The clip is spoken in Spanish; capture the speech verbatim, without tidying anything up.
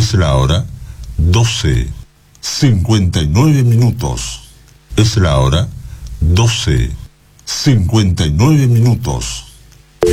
Es la hora doce, cincuenta y nueve minutos. Es la hora doce, cincuenta y nueve minutos.